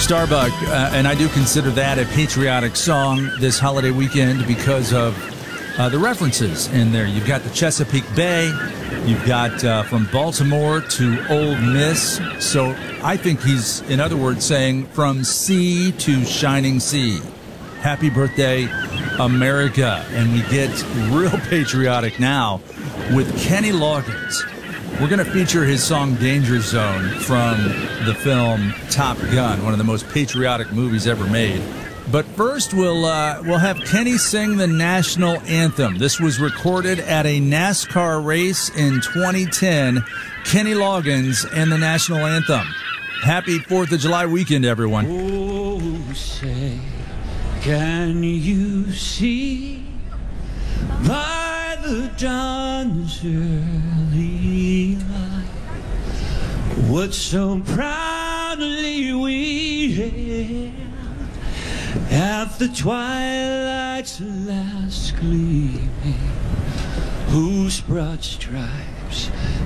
Starbuck, and I do consider that a patriotic song this holiday weekend because of the references in there. You've got the Chesapeake Bay, you've got from Baltimore to Ole Miss. So I think he's, in other words, saying from sea to shining sea. Happy birthday, America. And we get real patriotic now with Kenny Loggins. We're going to feature his song Danger Zone from the film Top Gun, one of the most patriotic movies ever made. But first, we'll have Kenny sing the national anthem. This was recorded at a NASCAR race in 2010. Kenny Loggins and the national anthem. Happy 4th of July weekend, everyone. Oh, say, can you see by the dawn's early light what so proudly we hailed at the twilight's last gleaming, whose broad stripes